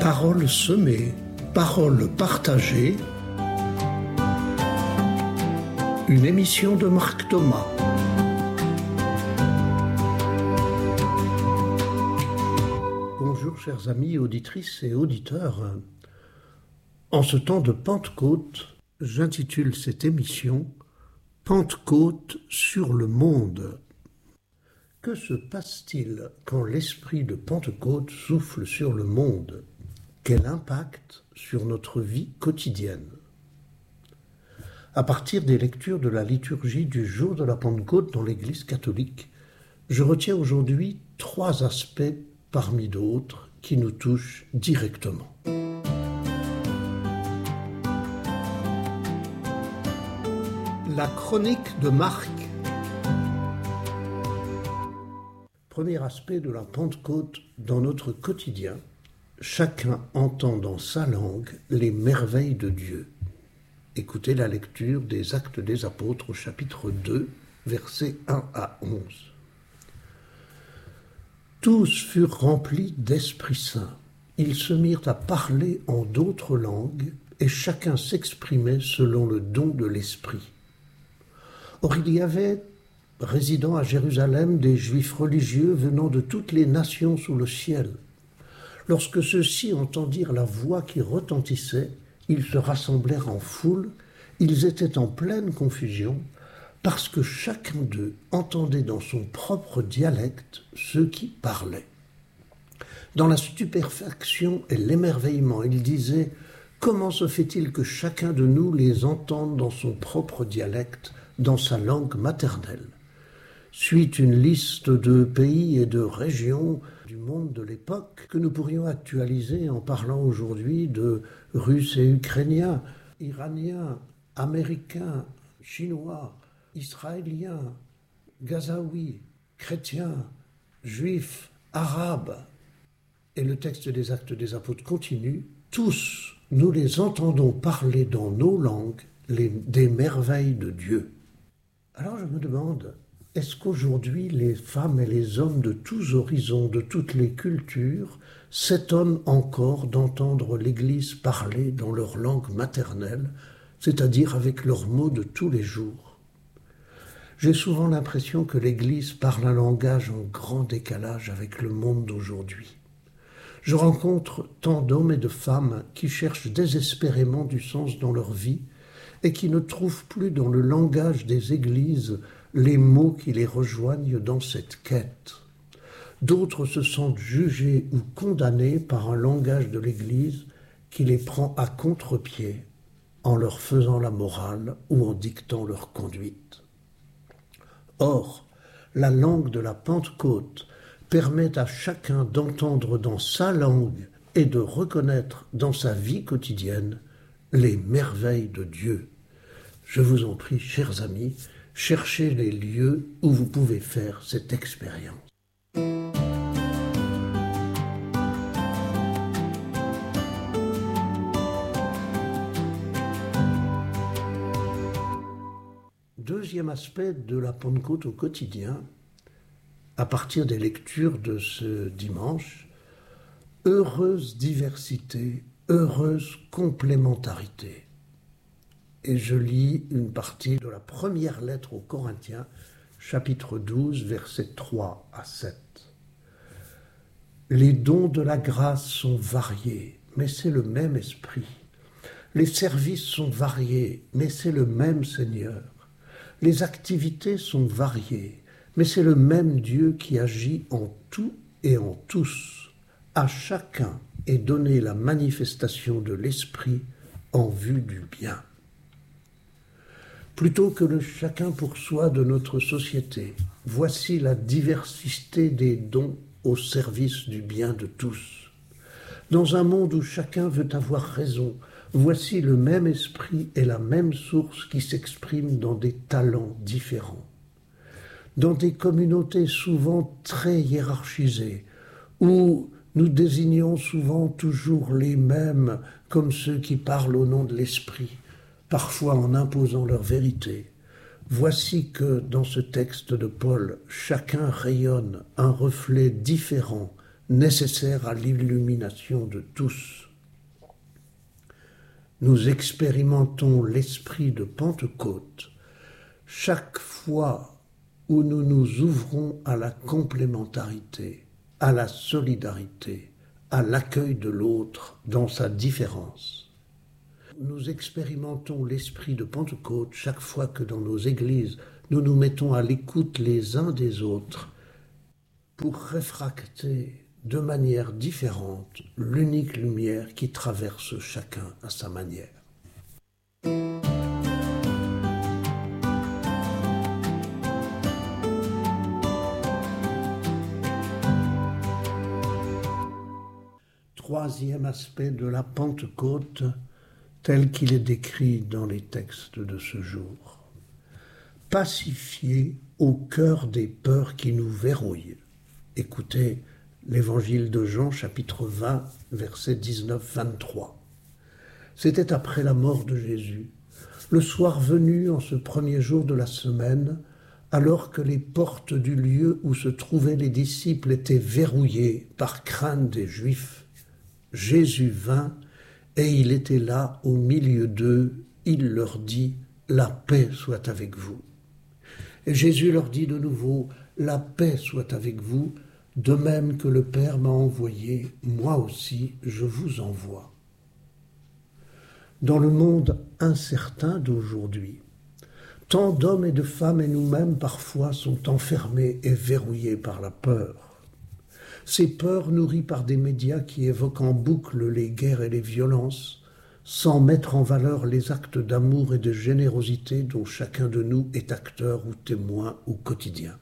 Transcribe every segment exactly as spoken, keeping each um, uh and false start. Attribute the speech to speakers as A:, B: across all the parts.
A: Paroles semées, paroles partagées. Une émission de Marc Thomas. Bonjour chers amis, auditrices et auditeurs. En ce temps de Pentecôte, j'intitule cette émission « Pentecôte sur le monde ». Que se passe-t-il quand l'esprit de Pentecôte souffle sur le monde ? Quel impact sur notre vie quotidienne ? À partir des lectures de la liturgie du jour de la Pentecôte dans l'Église catholique, je retiens aujourd'hui trois aspects parmi d'autres qui nous touchent directement. La chronique de Marc. Premier aspect de la Pentecôte dans notre quotidien, chacun entend dans sa langue les merveilles de Dieu. Écoutez la lecture des Actes des Apôtres au chapitre deux, versets un à onze. Tous furent remplis d'Esprit Saint. Ils se mirent à parler en d'autres langues et chacun s'exprimait selon le don de l'Esprit. Or il y avait résidant à Jérusalem des Juifs religieux venant de toutes les nations sous le ciel. Lorsque ceux-ci entendirent la voix qui retentissait, ils se rassemblèrent en foule, ils étaient en pleine confusion, parce que chacun d'eux entendait dans son propre dialecte ceux qui parlaient. Dans la stupéfaction et l'émerveillement, ils disaient « Comment se fait-il que chacun de nous les entende dans son propre dialecte, dans sa langue maternelle ?» Suit une liste de pays et de régions du monde de l'époque que nous pourrions actualiser en parlant aujourd'hui de Russes et Ukrainiens, Iraniens, Américains, Chinois, Israéliens, Gazaouis, Chrétiens, Juifs, Arabes. Et le texte des Actes des Apôtres continue. Tous, nous les entendons parler dans nos langues les, des merveilles de Dieu. Alors je me demande, est-ce qu'aujourd'hui les femmes et les hommes de tous horizons, de toutes les cultures, s'étonnent encore d'entendre l'Église parler dans leur langue maternelle, c'est-à-dire avec leurs mots de tous les jours ? J'ai souvent l'impression que l'Église parle un langage en grand décalage avec le monde d'aujourd'hui. Je rencontre tant d'hommes et de femmes qui cherchent désespérément du sens dans leur vie et qui ne trouvent plus dans le langage des églises les mots qui les rejoignent dans cette quête. D'autres se sentent jugés ou condamnés par un langage de l'Église qui les prend à contre-pied en leur faisant la morale ou en dictant leur conduite. Or, la langue de la Pentecôte permet à chacun d'entendre dans sa langue et de reconnaître dans sa vie quotidienne les merveilles de Dieu. Je vous en prie, chers amis, cherchez les lieux où vous pouvez faire cette expérience. Deuxième aspect de la Pentecôte au quotidien, à partir des lectures de ce dimanche, heureuse diversité, heureuse complémentarité. Et je lis une partie de la première lettre aux Corinthiens, chapitre douze, versets trois à sept. Les dons de la grâce sont variés, mais c'est le même esprit. Les services sont variés, mais c'est le même Seigneur. Les activités sont variées, mais c'est le même Dieu qui agit en tout et en tous. À chacun est donnée la manifestation de l'esprit en vue du bien. Plutôt que le chacun pour soi de notre société, voici la diversité des dons au service du bien de tous. Dans un monde où chacun veut avoir raison, voici le même esprit et la même source qui s'expriment dans des talents différents. Dans des communautés souvent très hiérarchisées, où nous désignons souvent toujours les mêmes comme ceux qui parlent au nom de l'esprit, parfois en imposant leur vérité. Voici que, dans ce texte de Paul, chacun rayonne un reflet différent nécessaire à l'illumination de tous. Nous expérimentons l'esprit de Pentecôte chaque fois où nous nous ouvrons à la complémentarité, à la solidarité, à l'accueil de l'autre dans sa différence. Nous expérimentons l'esprit de Pentecôte chaque fois que dans nos églises, nous nous mettons à l'écoute les uns des autres pour réfracter de manière différente l'unique lumière qui traverse chacun à sa manière. Troisième aspect de la Pentecôte, tel qu'il est décrit dans les textes de ce jour. Pacifier au cœur des peurs qui nous verrouillent. Écoutez l'Évangile de Jean, chapitre vingt, versets dix-neuf à vingt-trois. C'était après la mort de Jésus, le soir venu en ce premier jour de la semaine, alors que les portes du lieu où se trouvaient les disciples étaient verrouillées par crainte des Juifs. Jésus vint, et il était là au milieu d'eux. Il leur dit « La paix soit avec vous ». Et Jésus leur dit de nouveau « La paix soit avec vous ». De même que le Père m'a envoyé, moi aussi je vous envoie. Dans le monde incertain d'aujourd'hui, tant d'hommes et de femmes et nous-mêmes parfois sont enfermés et verrouillés par la peur. Ces peurs nourries par des médias qui évoquent en boucle les guerres et les violences, sans mettre en valeur les actes d'amour et de générosité dont chacun de nous est acteur ou témoin au quotidien.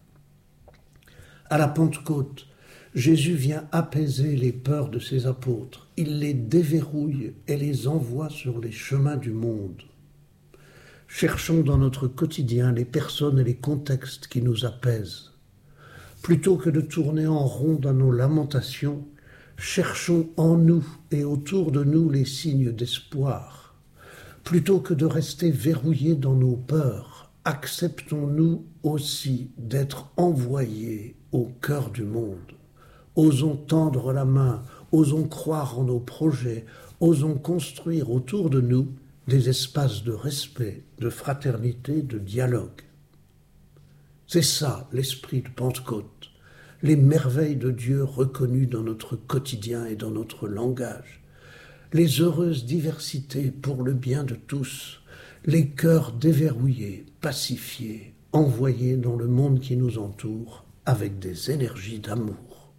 A: À la Pentecôte, Jésus vient apaiser les peurs de ses apôtres. Il les déverrouille et les envoie sur les chemins du monde. Cherchons dans notre quotidien les personnes et les contextes qui nous apaisent. Plutôt que de tourner en rond dans nos lamentations, cherchons en nous et autour de nous les signes d'espoir. Plutôt que de rester verrouillés dans nos peurs, acceptons-nous aussi d'être envoyés au cœur du monde. Osons tendre la main, osons croire en nos projets, osons construire autour de nous des espaces de respect, de fraternité, de dialogue. C'est ça l'esprit de Pentecôte, les merveilles de Dieu reconnues dans notre quotidien et dans notre langage, les heureuses diversités pour le bien de tous, les cœurs déverrouillés, pacifiés, envoyés dans le monde qui nous entoure avec des énergies d'amour.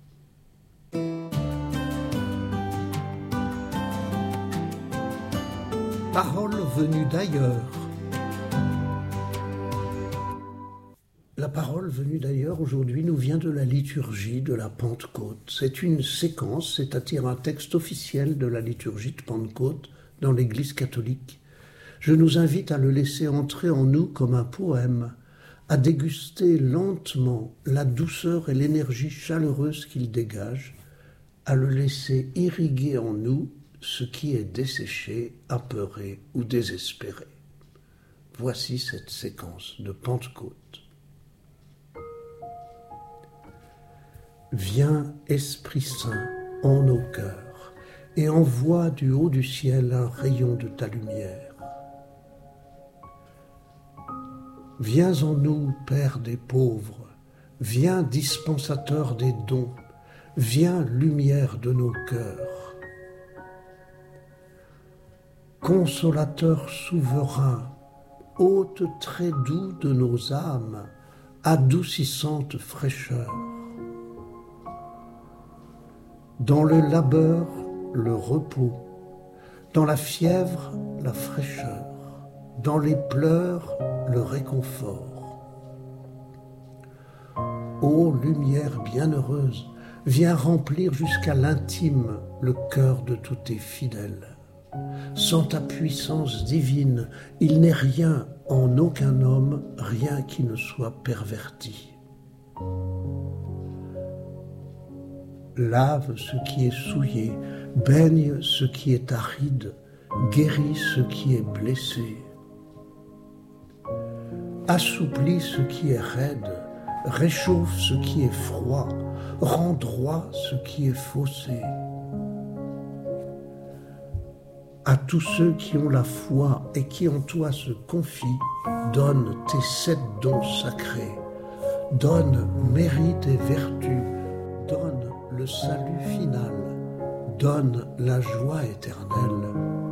A: Parole venue d'ailleurs. La parole venue d'ailleurs aujourd'hui nous vient de la liturgie de la Pentecôte. C'est une séquence, c'est-à-dire un texte officiel de la liturgie de Pentecôte dans l'Église catholique. Je nous invite à le laisser entrer en nous comme un poème, à déguster lentement la douceur et l'énergie chaleureuse qu'il dégage, à le laisser irriguer en nous ce qui est desséché, apeuré ou désespéré. Voici cette séquence de Pentecôte. Viens, Esprit Saint, en nos cœurs, et envoie du haut du ciel un rayon de ta lumière. Viens en nous, Père des pauvres, viens, dispensateur des dons, viens, lumière de nos cœurs. Consolateur souverain, hôte très doux de nos âmes, adoucissante fraîcheur. Dans le labeur, le repos, dans la fièvre, la fraîcheur, dans les pleurs, le réconfort. Ô lumière bienheureuse, viens remplir jusqu'à l'intime le cœur de tous tes fidèles. Sans ta puissance divine, il n'est rien en aucun homme, rien qui ne soit perverti. Lave ce qui est souillé, baigne ce qui est aride, guéris ce qui est blessé. Assouplis ce qui est raide, réchauffe ce qui est froid, rends droit ce qui est faussé. À tous ceux qui ont la foi et qui en toi se confient, donne tes sept dons sacrés, donne mérite et vertu, donne le salut final, donne la joie éternelle.